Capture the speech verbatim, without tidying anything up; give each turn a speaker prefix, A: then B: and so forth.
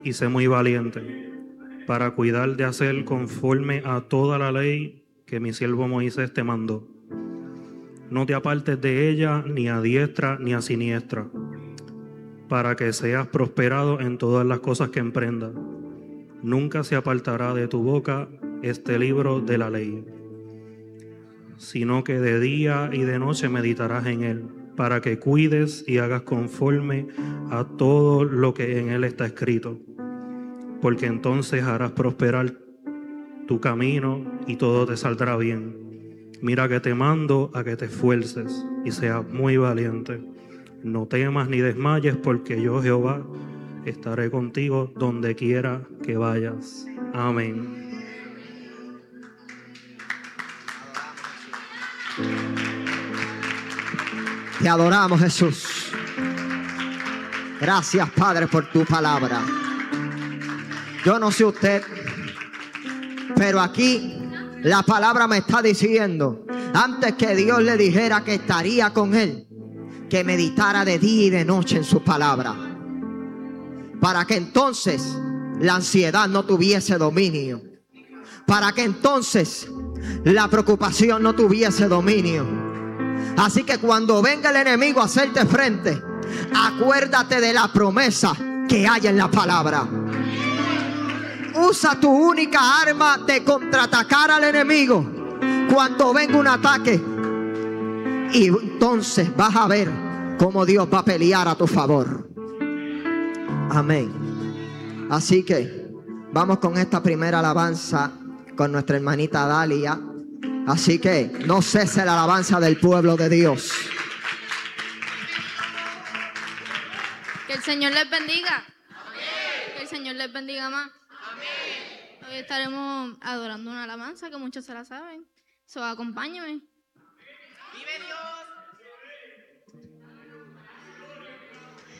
A: y sé muy valiente, para cuidar de hacer conforme a toda la ley que mi siervo Moisés te mandó. No te apartes de ella ni a diestra ni a siniestra, para que seas prosperado en todas las cosas que emprendas. Nunca se apartará de tu boca este libro de la ley, sino que de día y de noche meditarás en él, para que cuides y hagas conforme a todo lo que en él está escrito, porque entonces harás prosperar tu camino y todo te saldrá bien. Mira que te mando a que te esfuerces y seas muy valiente. No temas ni desmayes, porque yo, Jehová, estaré contigo donde quiera que vayas. Amén.
B: Te adoramos, Jesús. Gracias, Padre, por tu palabra. Yo no sé usted, pero aquí la palabra me está diciendo, antes que Dios le dijera que estaría con él, que meditara de día y de noche en su palabra, para que entonces la ansiedad no tuviese dominio, para que entonces la preocupación no tuviese dominio. Así que cuando venga el enemigo a hacerte frente, acuérdate de la promesa que hay en la palabra. Usa tu única arma de contraatacar al enemigo cuando venga un ataque, y entonces vas a ver cómo Dios va a pelear a tu favor. Amén. Así que vamos con esta primera alabanza con nuestra hermanita Dalia. Así que no cese la alabanza del pueblo de Dios.
C: Que el Señor les bendiga. Amén. Que el Señor les bendiga más. Amén. Hoy estaremos adorando una alabanza que muchos se la saben. So, acompáñenme. ¡Vive Dios!